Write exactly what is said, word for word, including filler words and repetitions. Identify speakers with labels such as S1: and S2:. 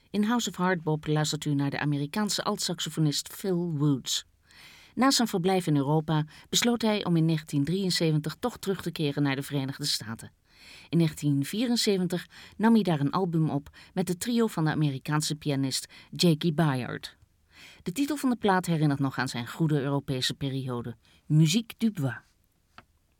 S1: In House of Hardbop luistert u naar de Amerikaanse altsaxofonist Phil Woods. Na zijn verblijf in Europa besloot hij om in negentien drieënzeventig toch terug te keren naar de Verenigde Staten. In negentien vierenzeventig nam hij daar een album op met het trio van de Amerikaanse pianist Jakey Byard. De titel van de plaat herinnert nog aan zijn goede Europese periode, Musique du Bois.